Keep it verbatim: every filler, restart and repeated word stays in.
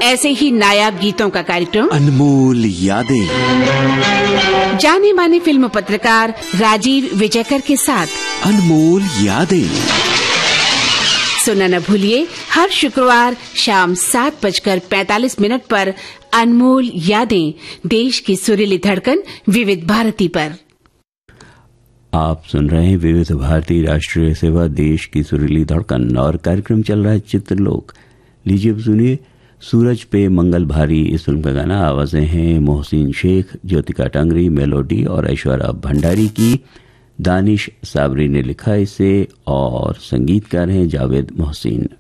ऐसे ही नायाब गीतों का कार्यक्रम अनमोल यादें, जाने माने फिल्म पत्रकार राजीव विजयकर के साथ अनमोल यादें सुनना न भूलिए हर शुक्रवार शाम सात बजकर पैंतालीस मिनट पर अनमोल यादें, देश की सुरीली धड़कन विविध भारती पर। आप सुन रहे हैं विविध भारती राष्ट्रीय सेवा, देश की सुरीली धड़कन, और कार्यक्रम चल रहा है चित्रलोक। लीजिए अब सुनिए सूरज पे मंगल भारी, इस फिल्म का गाना। आवाजें हैं मोहसिन शेख, ज्योतिका टांगरी, मेलोडी और ऐश्वर्या भंडारी की। दानिश साबरी ने लिखा इसे और संगीतकार हैं जावेद मोहसिन।